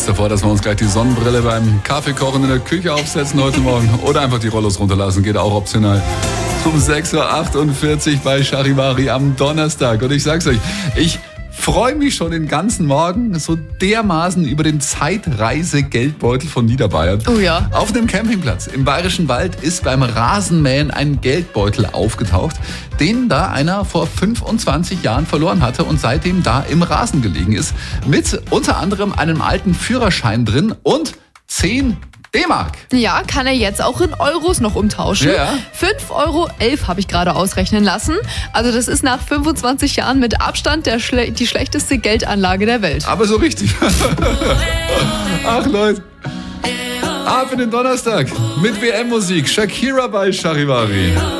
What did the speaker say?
kurz davor, dass wir uns gleich die Sonnenbrille beim Kaffeekochen in der Küche aufsetzen heute Morgen oder einfach die Rollos runterlassen, geht auch optional. Um 6.48 Uhr bei Charivari am Donnerstag. Und ich sag's euch, ich freue mich schon den ganzen Morgen so dermaßen über den Zeitreise-Geldbeutel von Niederbayern. Oh ja. Auf dem Campingplatz im Bayerischen Wald ist beim Rasenmähen ein Geldbeutel aufgetaucht, den da einer vor 25 Jahren verloren hatte und seitdem da im Rasen gelegen ist. Mit unter anderem einem alten Führerschein drin und 10 D-Mark. Ja, kann er jetzt auch in Euros noch umtauschen. Ja. 5,11 Euro habe ich gerade ausrechnen lassen. Also das ist nach 25 Jahren mit Abstand die schlechteste Geldanlage der Welt. Aber so richtig. Ach Leute. Ab in den Donnerstag mit WM-Musik. Shakira bei Charivari.